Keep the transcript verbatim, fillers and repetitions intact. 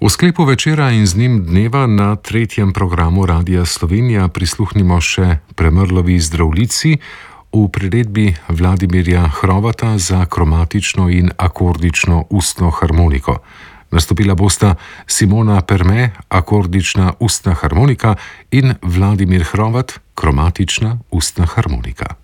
V sklepu večera in z njim dneva na tretjem programu Radia Slovenija prisluhnimo še Premrlovi zdravljici v priredbi Vladimirja Hrovata za kromatično in akordično ustno harmoniko. Nastopila bosta Simona Perme, akordična ustna harmonika, in Vladimir Hrovat, kromatična ustna harmonika.